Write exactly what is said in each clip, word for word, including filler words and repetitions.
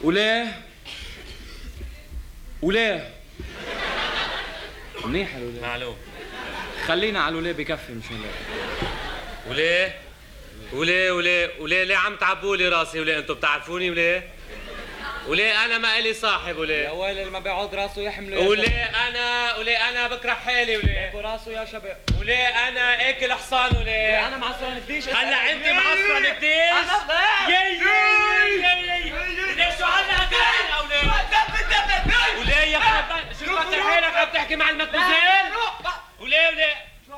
وليه وليه منيح الوليه معلوم. خلينا على الوليه بكفي مشان هيك. وليه وليه وليه وليه ليه عم تعبوا لي راسي وليه انتم بتعرفوني وليه؟ وليه انا ما الي صاحب وليه؟ يا ويل اللي ما بيعود راسه يحمله. وليه انا وليه انا بكره حالي وليه؟ راسه يا شباب. وليه انا اكل حصان وليه؟ انا معصرن الديش. هلا انت معصرن الديش؟ انا يي يي ليش شو هلا اكلين او ليه؟ وليه يا خربان شو فتح حالك عم تحكي مع المكبوزين؟ وليه وليه؟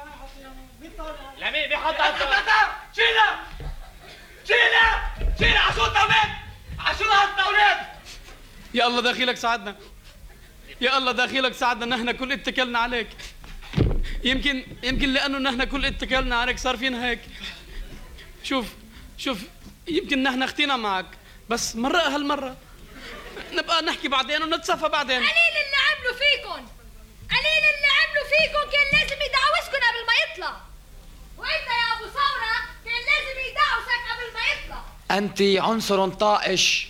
لا مين بيحط شيلها شيلها شيلها عشو الطاولات عشو هالطاولات. يا الله داخلك ساعدنا، يا الله داخلك ساعدنا، نحن كل اتكلنا عليك. يمكن يمكن لانه نحن كل اتكلنا عليك صار فينا هيك. شوف شوف يمكن نحن اختينا معك، بس مرة هالمرة نبقى نحكي بعدين ونتصفى بعدين. قليل اللي عملوا فيكم، قليل اللي عملوا فيكم، كان لازم يدعوسكم قبل ما يطلع. وانت يا ابو ثورة كان لازم يدعوسك قبل ما يطلع. أنت عنصر طائش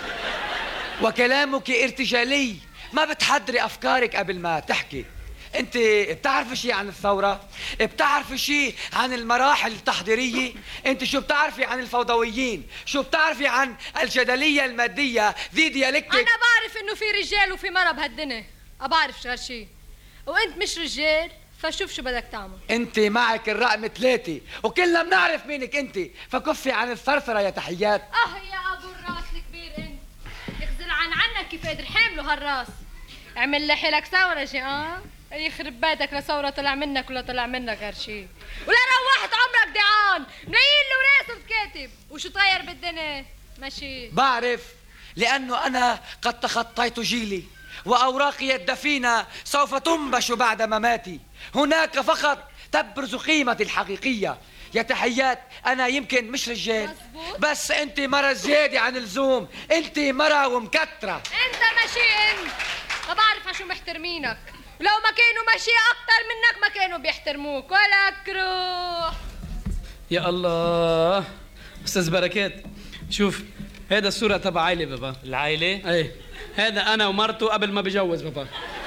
وكلامك ارتجالي، ما بتحضري أفكارك قبل ما تحكي. أنت بتعرفي شيء عن الثورة؟ بتعرفي شيء عن المراحل التحضيرية؟ أنت شو بتعرفي عن الفوضويين؟ شو بتعرفي عن الجدلية المادية ذي ديالكتيك؟ أنا بعرف إنه في رجال وفي مرة بهالدنيا، أبعرف غير شيء، وأنت مش رجال، فشوف شو بدك تعمل. أنت معك الرقم ثلاثة وكلنا بنعرف مينك أنت، فكفي عن الثرثرة يا تحيات. آه يا أبو الراس الكبير أنت، اخزل عن عنك كيف قدر حامله هالراس. اعمل لي حيلك ثورة شي آه؟ يخرب بيتك لا ثورة طلع منك ولا طلع منك غير شي، ولا روحت عمرك دعان منيل له وراسه كاتب وشو طاير بالدنيا ماشي. بعرف لأنه أنا قد تخطيت جيلي وأوراقي الدفينة سوف تنبش بعد مماتي. هناك فقط تبرز قيمتي الحقيقية. يا تحيات أنا يمكن مش رجال مزبوط. بس أنت مرة زيادة عن اللزوم، أنت مرة ومكترة. أنت ماشي أنت، ما بعرف عشو محترمينك، ولو ما كانوا ماشي أكتر منك ما كانوا بيحترموك ولا كروح. يا الله استاذ بركات، شوف هذا الصورة تبع عائلة بابا. العائلة؟ ايه هذا انا ومرته قبل ما بجوز بابا.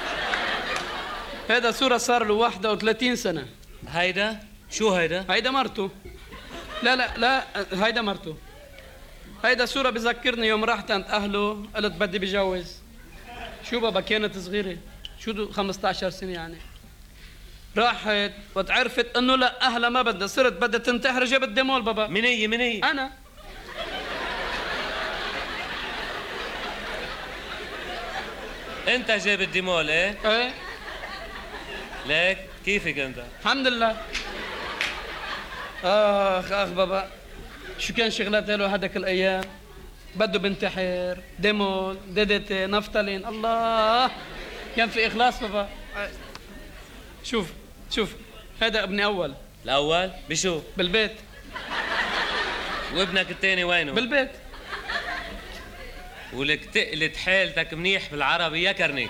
هذا صورة صار له واحد وثلاثين سنة. هيدا شو هيدا؟ هيدا مرته. لا لا لا هيدا مرته. هيدا صورة بذكرني يوم رحت عند اهله قلت بدي بجوز. شو بابا كانت صغيرة، شو دو خمسة عشر سنة يعني. راحت وتعرفت انه لا اهلها ما بدها، صرت بدها تنتحر، جابت ديمول بابا. من هي من هي؟ انا. انت جايب الديمول ايه؟ ايه ليك كيفك انت؟ الحمد لله. اخ اخ بابا شو كان شغلات له هداك الايام، بده بنتحر، ديمول، ديدتي، نفتالين، الله كان في اخلاص بابا. شوف شوف هذا ابني اول. الاول بشو؟ بالبيت. وابنك الثاني وينه؟ بالبيت. ولك تقلت حالتك منيح بالعربي يا كرنيك.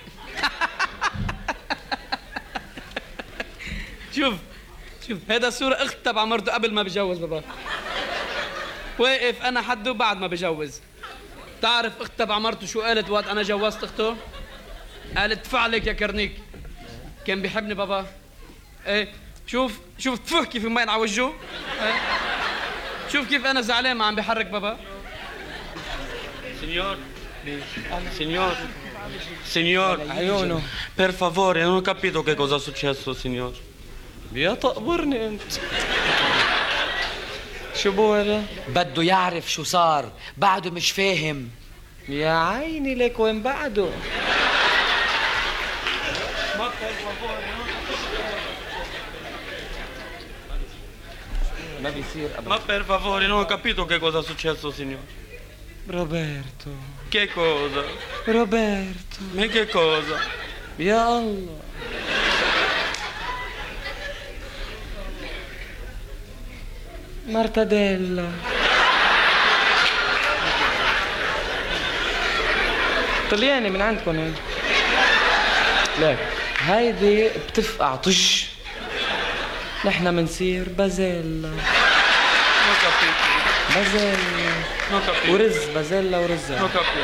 شوف شوف هذا الصورة اخت تبع مرته قبل ما بجوز بابا. واقف انا حده بعد ما بجوز. تعرف اخت تبع مرته شو قالت وقت انا جوزت اخته؟ قالت فعلك يا كرنيك. كان بيحبني بابا. ايه شوف شوف تفه كيف مين على وجهه. ايه شوف كيف انا زعلان ما عم بحرك بابا. Signor, signor, signor, عيونه. Per favore, non ho capito che cosa è successo, signor. يا تقبرني انت. شو بو هذا؟ بده يعرف شو صار، بعده مش فاهم. يا عيني لك وين بعده؟ ما بيصير أبدا. Ma per favore, non ho capito che cosa è successo, signor. Roberto. Che cosa? Roberto. Ma che cosa? Ya Allah. Martadella. طلياني من عندكم هيك. ليك هيدي بتفقع طش. نحن منصير بازيلا. بازيلا ورز بازيلا ورز.